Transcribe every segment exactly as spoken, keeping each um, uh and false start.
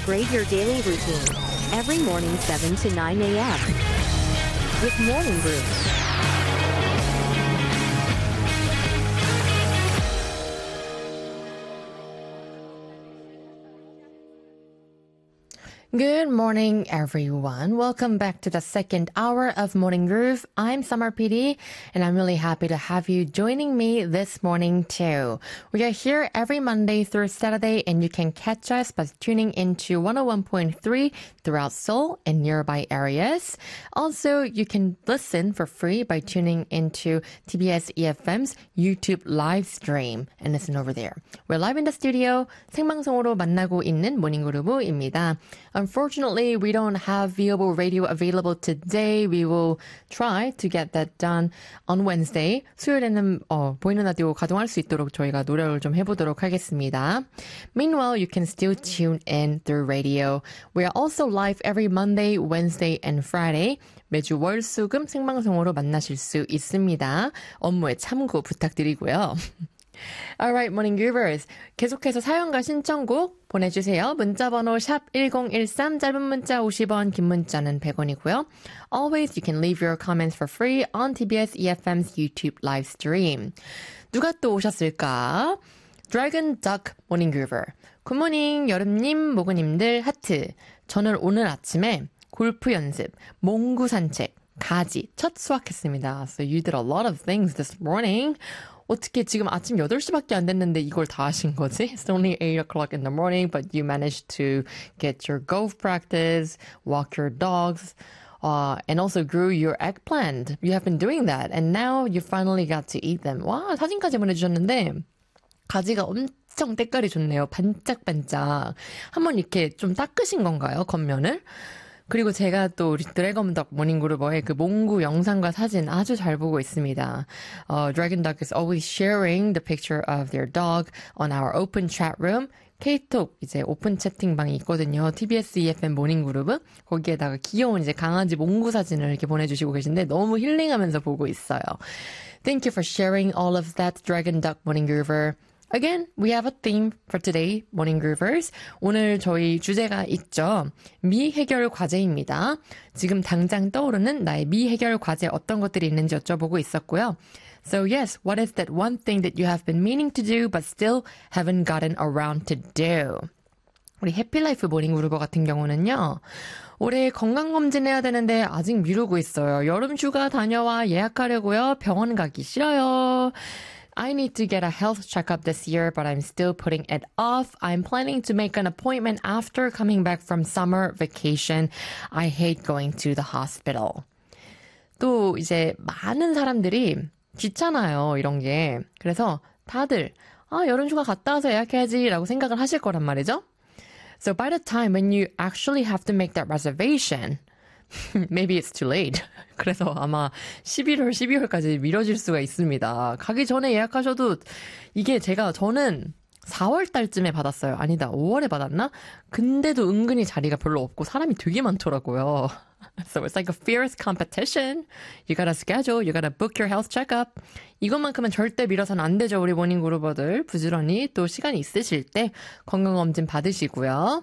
upgrade your daily routine. Every morning seven to nine a.m. with Morning Groove. Good morning, everyone. Welcome back to the second hour of Morning Groove. I'm Summer P D, and I'm really happy to have you joining me this morning, too. We are here every Monday through Saturday, and you can catch us by tuning into one oh one point three throughout Seoul and nearby areas. Also, you can listen for free by tuning into T B S E F M's YouTube live stream and listen over there. We're live in the studio. 생방송으로 만나고 있는 모닝그루브입니다. Unfortunately, we don't have viewable radio available today. We will try to get that done on Wednesday. 수요일에는 어, 보이는 라디오 가동할 수 있도록 저희가 노력을 좀 해보도록 하겠습니다. Meanwhile, you can still tune in through radio. We are also live every Monday, Wednesday, and Friday. 매주 월, 수, 금 생방송으로 만나실 수 있습니다. 업무에 참고 부탁드리고요. Alright, Morning Groovers. 계속해서 사연과 신청곡 보내주세요. 문자번호 샵 일공일삼, 짧은 문자 오십 원, 긴 문자는 백 원이고요. Always, you can leave your comments for free on T B S E F M's YouTube live stream. 누가 또 오셨을까? Dragon Duck Morning Groover. 굿모닝, 여름님, 모그님들 하트. 저는 오늘 아침에 골프 연습, 몽구 산책, 가지, 첫 수확했습니다. So you did a lot of things this morning. 어떻게 지금 아침 여덟 시밖에 안 됐는데 이걸 다 하신 거지? It's only eight o'clock in the morning, but you managed to get your golf practice, walk your dogs, uh, and also grew your eggplant. You have been doing that, and now you finally got to eat them. 와, 사진까지 보내주셨는데 가지가 엄청 때깔이 좋네요. 반짝반짝. 한번 이렇게 좀 닦으신 건가요? 겉면을? 그리고 제가 또 우리 드래곤덕 모닝그루버의 그 몽구 영상과 사진 아주 잘 보고 있습니다. Uh, Dragon Duck is always sharing the picture of their dog on our open chat room. K-톡 이제 오픈 채팅방이 있거든요. T B S E F M 모닝그루브. 거기에다가 귀여운 이제 강아지 몽구 사진을 이렇게 보내주시고 계신데 너무 힐링하면서 보고 있어요. Thank you for sharing all of that, Dragon Duck 모닝그루버. Again, we have a theme for today, Morning Groovers. 오늘 저희 주제가 있죠. 미해결 과제입니다. 지금 당장 떠오르는 나의 미해결 과제 어떤 것들이 있는지 여쭤보고 있었고요. So yes, what is that one thing that you have been meaning to do but still haven't gotten around to do? 우리 해피라이프 모닝 그루버 같은 경우는요. 올해 건강검진해야 되는데 아직 미루고 있어요. 여름 휴가 다녀와 예약하려고요. 병원 가기 싫어요. I need to get a health checkup this year, but I'm still putting it off. I'm planning to make an appointment after coming back from summer vacation. I hate going to the hospital. 또 이제 많은 사람들이 귀찮아요, 이런 게. 그래서 다들 아, 여름휴가 갔다 와서 예약해야지라고 생각을 하실 거란 말이죠. So by the time when you actually have to make that reservation, maybe it's too late. 그래서 아마 십일월, 십이월까지 미뤄질 수가 있습니다. 가기 전에 예약하셔도 이게 제가 저는 사월 달쯤에 받았어요. 아니다, 오월에 받았나? 근데도 은근히 자리가 별로 없고 사람이 되게 많더라고요. So it's like a fierce competition. You gotta schedule, you gotta book your health checkup. 이것만큼은 절대 미뤄서는 안 되죠, 우리 모닝그루버들. 부지런히 또 시간이 있으실 때 건강검진 받으시고요.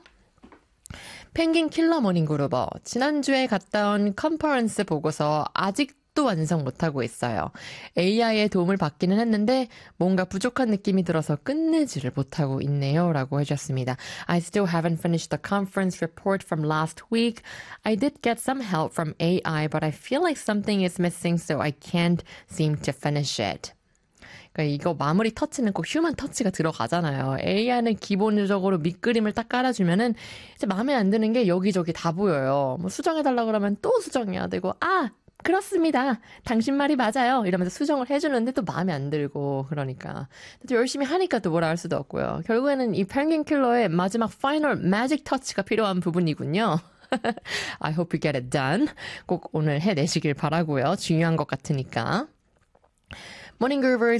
펭귄 킬러 모닝그루버. 지난주에 갔다 온 컨퍼런스 보고서 아직도 완성 못하고 있어요. 에이아이의 도움을 받기는 했는데 뭔가 부족한 느낌이 들어서 끝내지를 못하고 있네요. 라고 해주셨습니다. I still haven't finished the conference report from last week. I did get some help from A I, but I feel like something is missing, so I can't seem to finish it. 그러니까 이거 마무리 터치는 꼭 휴먼 터치가 들어가잖아요. 에이아이는 기본적으로 밑그림을 딱 깔아주면은 이제 마음에 안 드는 게 여기저기 다 보여요. 뭐 수정해달라고 그러면 또 수정해야 되고, 아! 그렇습니다. 당신 말이 맞아요. 이러면서 수정을 해주는데 또 마음에 안 들고 그러니까. 또 열심히 하니까 또 뭐라 할 수도 없고요. 결국에는 이 펭귄 킬러의 마지막 파이널 매직 터치가 필요한 부분이군요. I hope you get it done. 꼭 오늘 해내시길 바라고요. 중요한 것 같으니까. Morning Groovers,